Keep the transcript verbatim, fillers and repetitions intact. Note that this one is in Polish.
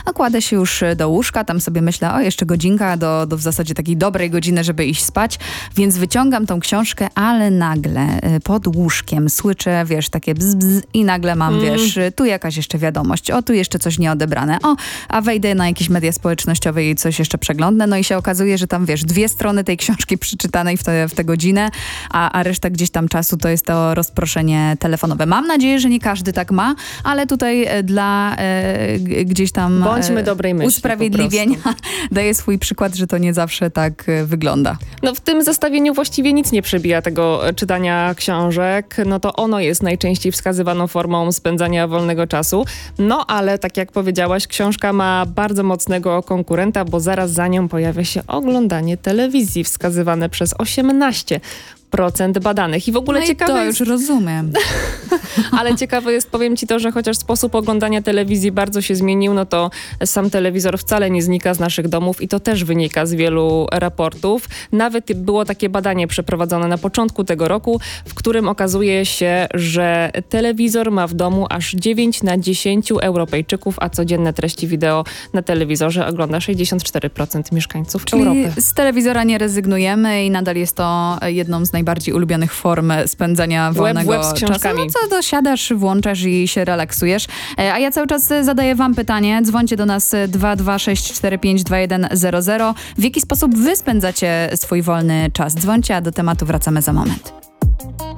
a kładę się już do łóżka, tam sobie myślę, o jeszcze godzinka do, do w zasadzie takiej dobrej godziny, żeby iść spać, więc wyciągam tą książkę, ale nagle pod łóżkiem słyszę, wiesz, takie bzz, bzz i nagle mam, mm. wiesz, tu jakaś jeszcze wiadomość, o tu jeszcze coś nieodebrane, o, a wejdę na jakieś media społecznościowe i coś jeszcze przeglądnę, no i się okazuje, że tam, wiesz, dwie strony tej książki przeczytanej w tę w tę godzinę, a, a reszta gdzieś tam czasu to jest to rozproszenie telefonowe. Mam nadzieję, że nie każdy tak ma, ale tutaj dla e, gdzieś tam Bądźmy dobrej myśli, usprawiedliwienia daję swój przykład, że to nie zawsze tak wygląda. No w tym zestawieniu właściwie nic nie przebija tego czytania książek, no to ono jest najczęściej wskazywaną formą spędzania wolnego czasu. No ale tak jak powiedziałaś, książka ma bardzo mocnego konkurenta, bo zaraz za nią pojawia się oglądanie telewizji wskazywane przez osiemnaście procent badanych. I w ogóle no ciekawe i to jest... już rozumiem. Ale ciekawe jest, powiem ci to, że chociaż sposób oglądania telewizji bardzo się zmienił, no to sam telewizor wcale nie znika z naszych domów i to też wynika z wielu raportów. Nawet było takie badanie przeprowadzone na początku tego roku, w którym okazuje się, że telewizor ma w domu aż dziewięć na dziesięciu Europejczyków, a codzienne treści wideo na telewizorze ogląda sześćdziesiąt cztery procent mieszkańców Czyli Europy. z telewizora nie rezygnujemy i nadal jest to jedną z najbardziej ulubionych form spędzania wolnego Łeb w łeb z książkami. czasu. No co, dosiadasz, włączasz i się relaksujesz. A ja cały czas zadaję wam pytanie. Dzwońcie do nas dwa dwa sześć cztery pięć dwa jeden zero zero. W jaki sposób wy spędzacie swój wolny czas? Dzwońcie, a do tematu wracamy za moment.